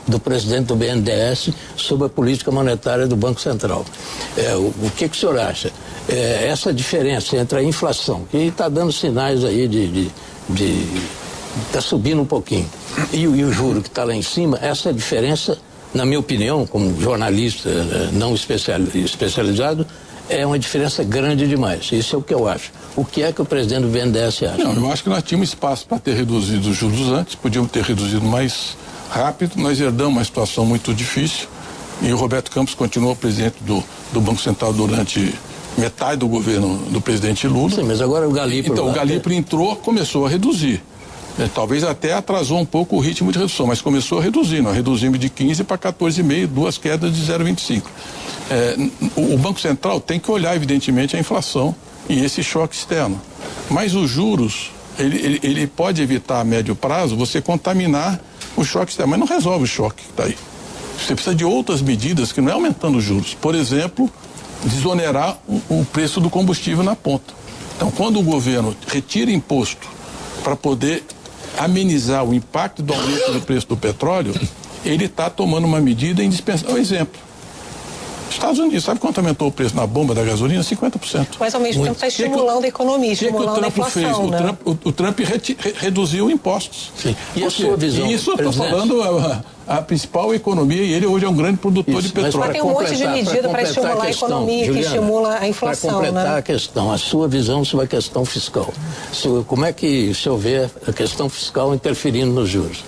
do presidente do BNDES sobre a política monetária do Banco Central. O que o senhor acha? Essa diferença entre a inflação, que está dando sinais aí está subindo um pouquinho, e o juro que está lá em cima, essa diferença, na minha opinião, como jornalista não especializado, é uma diferença grande demais. Isso é o que eu acho. O que é que o presidente do BNDES acha? Não, eu acho que nós tínhamos espaço para ter reduzido os juros antes, podíamos ter reduzido mais rápido. Nós herdamos uma situação muito difícil e o Roberto Campos continuou presidente do Banco Central durante metade do governo do presidente Lula. Sim, mas agora o Galíparo... Então, o Galíparo entrou, começou a reduzir. Talvez até atrasou um pouco o ritmo de redução, mas começou a reduzir. Nós reduzimos de 15 para 14,5, 2 quedas de 0,25. O Banco Central tem que olhar, evidentemente, a inflação e esse choque externo. Mas os juros, ele pode evitar a médio prazo você contaminar o choque externo, mas não resolve o choque que está aí. Você precisa de outras medidas que não é aumentando os juros. Por exemplo, desonerar o preço do combustível na ponta. Então, quando o governo retira imposto para poder amenizar o impacto do aumento do preço do petróleo, ele está tomando uma medida indispensável. Um exemplo. Estados Unidos, sabe quanto aumentou o preço na bomba da gasolina? 50%. Mas ao mesmo tempo está estimulando a economia, estimulando a inflação, né? O Trump reduziu impostos. Sim. E a sua visão? Isso eu estou falando a principal economia, e ele hoje é um grande produtor de petróleo. Mas tem um monte de medida para estimular a economia, Juliana, que estimula a inflação, para completar a questão, a sua visão sobre a questão fiscal. Como é que o senhor vê a questão fiscal interferindo nos juros?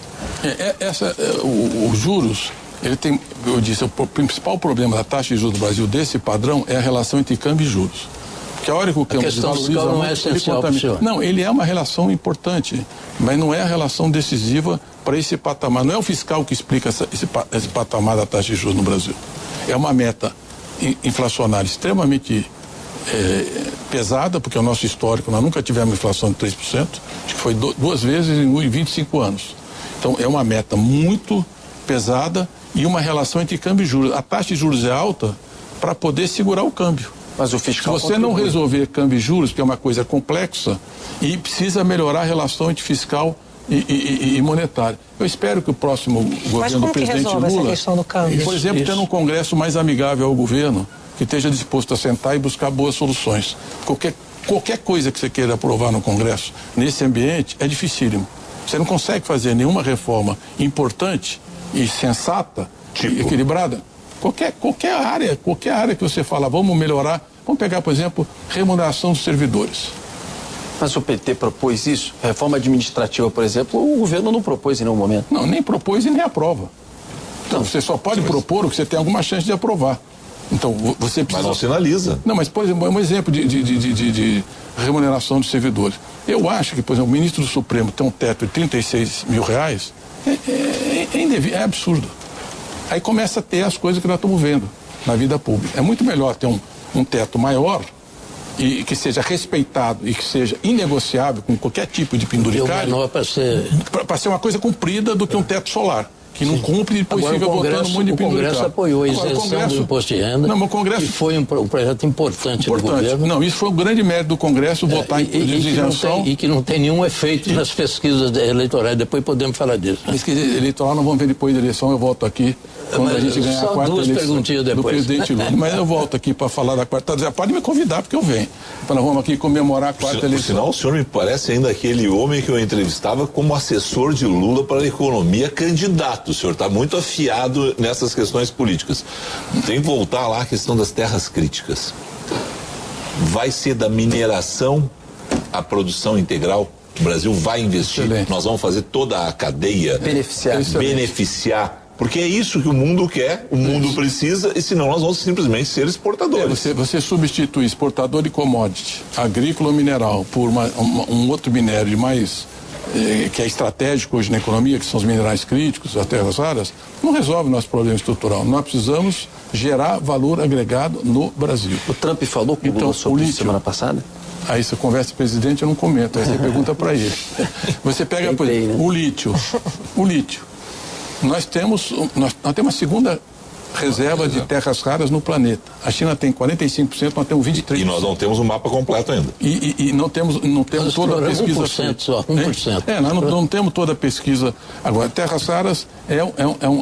Os juros... Ele tem, eu disse, o principal problema da taxa de juros do Brasil desse padrão é a relação entre câmbio e juros. Porque a hora que o câmbio desvaloriza, não é essencial para o senhor. Não, ele é uma relação importante, mas não é a relação decisiva para esse patamar. Não é o fiscal que explica esse patamar da taxa de juros no Brasil. É uma meta inflacionária extremamente pesada, porque é o nosso histórico, nós nunca tivemos inflação de 3%, acho que foi 2 vezes em 25 anos. Então é uma meta muito pesada e uma relação entre câmbio e juros. A taxa de juros é alta para poder segurar o câmbio. Mas o fiscal... Se você não resolver câmbio e juros, que é uma coisa complexa, e precisa melhorar a relação entre fiscal e monetário. Eu espero que o próximo governo do presidente Lula, essa questão do câmbio? Por exemplo, tenha um Congresso mais amigável ao governo, que esteja disposto a sentar e buscar boas soluções. Qualquer coisa que você queira aprovar no Congresso, nesse ambiente, é dificílimo. Você não consegue fazer nenhuma reforma importante e sensata, e equilibrada. Qualquer área que você fala, vamos melhorar, vamos pegar, por exemplo, remuneração dos servidores. Mas o PT propôs isso? Reforma administrativa, por exemplo, o governo não propôs em nenhum momento. Não, nem propôs e nem aprova. Então, você só pode propor o que você tem alguma chance de aprovar. Então, você precisa... Mas não sinaliza. Não, mas, por exemplo, um exemplo de remuneração dos servidores. Eu acho que, por exemplo, o ministro do Supremo tem um teto de R$36 mil, é absurdo. Aí começa a ter as coisas que nós estamos vendo na vida pública. É muito melhor ter um teto maior e que seja respeitado e que seja inegociável com qualquer tipo de penduricalho para ser uma coisa cumprida do que um teto solar. Que não cumpre e depois fica botando um monte de penduricalho. O Congresso apoiou a isenção do imposto de renda, que foi um projeto importante do governo. Não, isso foi o grande mérito do Congresso, votar em isenção. E que não tem nenhum efeito nas pesquisas eleitorais, depois podemos falar disso. Pesquisa eleitoral não vamos ver depois da eleição, eu volto aqui quando a gente ganhar a quarta eleição do presidente Lula. Mas eu volto aqui para falar da quarta. Pode me convidar, porque eu venho. Então nós vamos aqui comemorar a quarta eleição. Por sinal, o senhor me parece ainda aquele homem que eu entrevistava como assessor de Lula para a economia candidato. O senhor está muito afiado nessas questões políticas. Tem que voltar lá à questão das terras críticas. Vai ser da mineração à produção integral? O Brasil vai investir? Excelente. Nós vamos fazer toda a cadeia beneficiar. Porque é isso que o mundo quer, o mundo precisa, e senão nós vamos simplesmente ser exportadores. Você substitui exportador de commodity, agrícola ou mineral, por um outro minério de mais... que é estratégico hoje na economia, que são os minerais críticos, as terras raras, não resolve o nosso problema estrutural. Nós precisamos gerar valor agregado no Brasil. O Trump falou com o Lula sobre isso semana passada? Aí você conversa com o presidente, eu não comento, aí você pergunta para ele. Você pega, por exemplo, o lítio. Nós temos a segunda reserva de terras raras no planeta. A China tem 45%, nós temos 23%. E nós não temos um mapa completo ainda. E não temos toda a pesquisa. 1% só, 1%. Nós não temos toda a pesquisa. Agora, terras raras